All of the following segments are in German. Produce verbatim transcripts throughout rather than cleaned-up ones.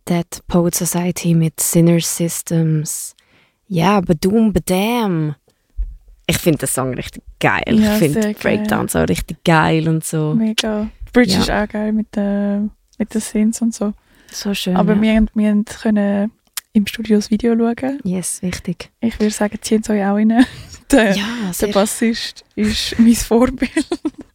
Dead Poet Society mit Sinner Systems. Ja, Badum, Badam. Ich finde den Song richtig geil. Ja, ich finde sehr Breakdowns auch richtig geil und so. Mega. Die Bridge Ja. ist auch geil mit den, mit den Synths und so. So schön. Aber ja. wir, haben- wir haben können im Studio das Video schauen. Yes, wichtig. Ich würde sagen, zieht es euch auch rein. Der, Ja, der sehr. Bassist ist mein Vorbild.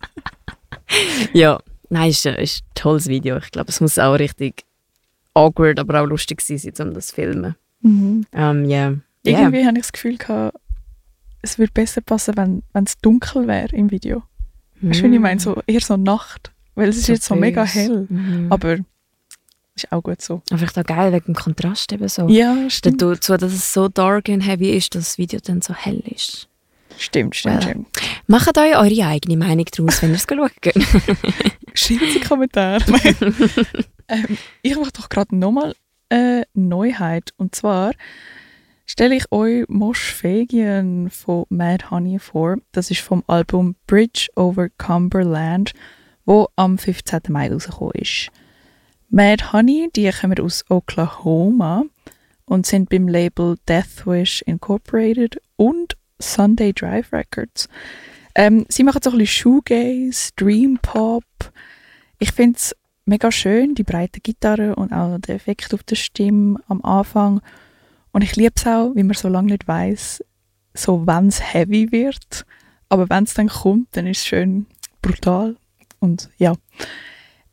Ja, nein, ist, ein- ist ein tolles Video. Ich glaube, es muss auch richtig awkward, aber auch lustig sein, um das zu filmen. Mhm. Ähm, yeah. Irgendwie habe ich das Gefühl gehabt, es würde besser passen, wenn wenn es dunkel wäre im Video. Yeah. Weißt du, wie ich meine? So, eher so Nacht. Weil es ist So jetzt so mega böse. hell. Mhm. Aber ist auch gut so. Aber vielleicht auch geil wegen dem Kontrast eben so. Ja, stimmt. Dazu, dass es so dark und heavy ist, dass das Video dann so hell ist. Stimmt, stimmt, Well. stimmt. Macht euch eure eigene Meinung daraus, wenn ihr es schauen könnt. Schreibt sie in die Kommentare. ähm, ich mache doch gerade nochmal eine Neuheit. Und zwar stelle ich euch Moschfegien von Mad Honey vor. Das ist vom Album Bridge over Cumberland, wo am fünfzehnten Mai rausgekommen ist. Mad Honey, die kommen aus Oklahoma und sind beim Label Deathwish Incorporated und Sunday Drive Records. Ähm, sie machen so ein bisschen Shoegaze, Dream Pop. Ich finde es mega schön, die breite Gitarre und auch der Effekt auf der Stimme am Anfang. Und ich liebe es auch, wie man so lange nicht weiss, so wenn es heavy wird. Aber wenn es dann kommt, dann ist es schön brutal. Und ja,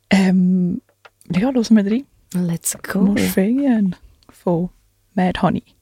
ähm, ja, hören wir rein. Let's go. Moschfegien von Mad Honey.